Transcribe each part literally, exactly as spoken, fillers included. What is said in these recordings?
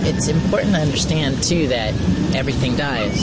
it's important to understand, too, that everything dies.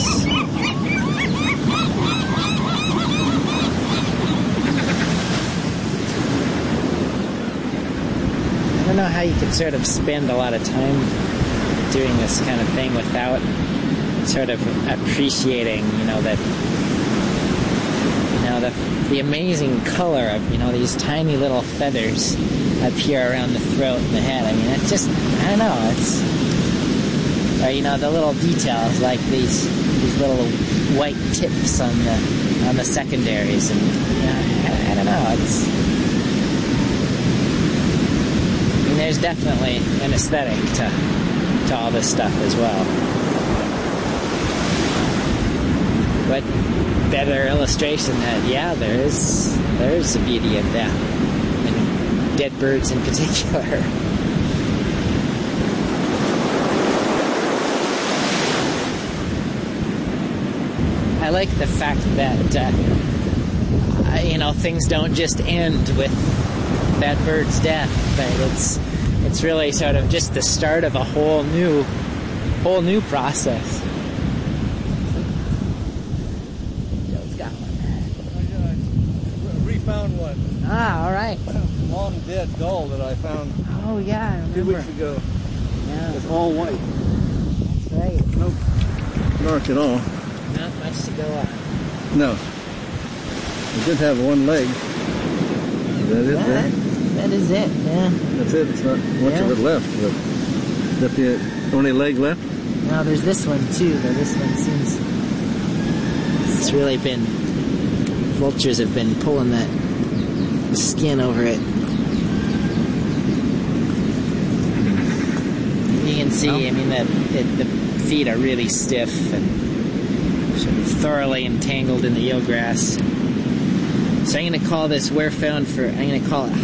I don't know how you could sort of spend a lot of time doing this kind of thing without sort of appreciating, you know, that, you know, the, the amazing color of, you know, these tiny little feathers up here around the throat and the head. I mean, it's just, I don't know, it's, or, you know, the little details like these, these little white tips on the, on the secondaries, and, you know, I, I don't know, it's, there's definitely an aesthetic to, to all this stuff as well. But better illustration that, yeah, there is, there is a beauty in that. And dead birds in particular. I like the fact that, uh, you know, things don't just end with that bird's death, but it's it's really sort of just the start of a whole new whole new process. Joe's got one. I refound one. Ah, all right. Long dead gull that I found. Oh yeah, I remember. Two weeks ago. Yeah, it's all white. That's right. Nope. Dark at all. Not much to go on. No. It did have one leg. Is that it yeah, there? That is it, yeah. That's it. It's not much yeah. of it left. But is that the only leg left? No, there's this one too, but this one seems... It's really been... Vultures have been pulling that skin over it. You can see, I mean, the, the, the feet are really stiff and sort of thoroughly entangled in the eelgrass. So I'm going to call this where found for, I'm going to call it